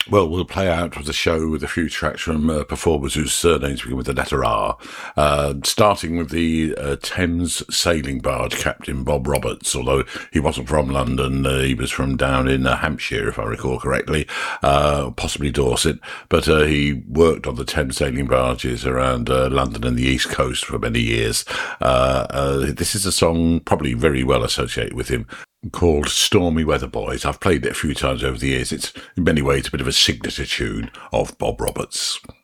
Well, we'll play out with the show with a few tracks from performers whose surnames begin with the letter R, starting with the Thames sailing barge captain Bob Roberts, although he wasn't from London, he was from down in Hampshire, if I recall correctly, possibly Dorset, but he worked on the Thames sailing barges around London and the East Coast for many years. This is a song probably very well associated with him, called Stormy Weather Boys. I've played it a few times over the years. It's in many ways a bit of a signature tune of Bob Roberts.